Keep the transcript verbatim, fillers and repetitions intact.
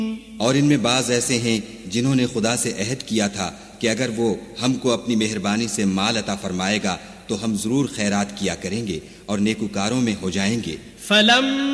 और इनमें बाज ऐसे हैं जिन्होंने खुदा से अहद किया था कि अगर वो हमको अपनी मेहरबानी से माल अता फरमाएगा तो हम जरूर खैरात किया करेंगे और नेकुकारों में हो जाएंगे। फलम